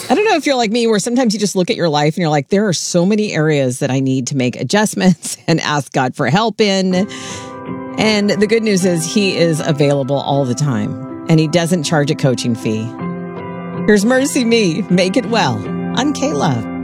I don't know if you're like me, where sometimes you just look at your life and you're like, there are so many areas that I need to make adjustments and ask God for help in. And the good news is he is available all the time, and he doesn't charge a coaching fee. Here's Mercy Me, Make It Well on K-Love.